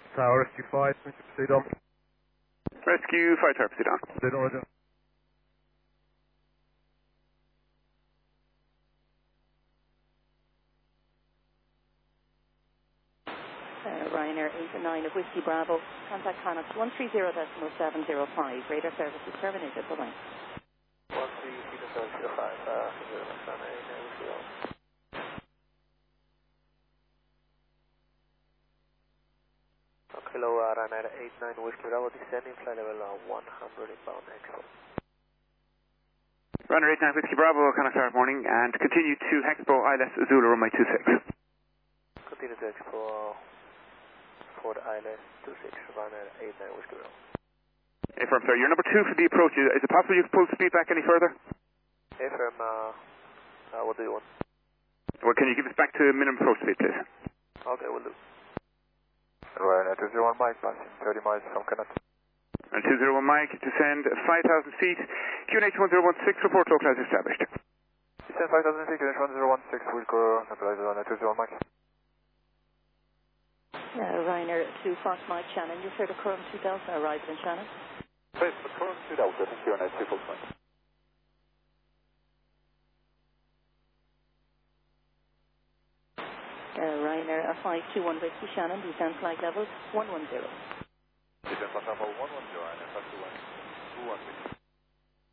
Tower, Rescue 5, proceed on. Rescue 5 Tower, proceed on. Proceed on, roger. Ryanair 8 and 9 of Whiskey Bravo, contact Connex 130.705, radar service is terminated, bye-bye. 130.705, Kilo Ryanair 89 Whiskey Bravo, descending flight level 100 inbound export. Ryanair 89 Whiskey Bravo, contact Tower, morning, and continue to Hexpo ILS Zulu runway 26. Continue to Expo for the ILS 26, Ryanair 89 Whiskey Bravo. Affirm, sir. You're number 2 for the approach. Is it possible you can pull speed back any further? Affirm, what do you want? Well, can you give us back to minimum approach speed, please? Okay, we'll do. Ryanair 201 Mike, passing 30 miles from Canada. And 201 Mike, descend 5,000 feet, QNH 1016, report local as established. Descend 5,000 feet, QNH 1016, will go neutralize Ryanair 201 Mike. Ryanair 2 Fox Mike Shannon, you've heard of Current 2 Delta arrived in Shannon. Place for Current 2 Delta, QNH 2 Fox Mike. Ryanair 521 Whiskey Shannon, descend flight level 110. Descend flight level 110, Ryanair 521, 216.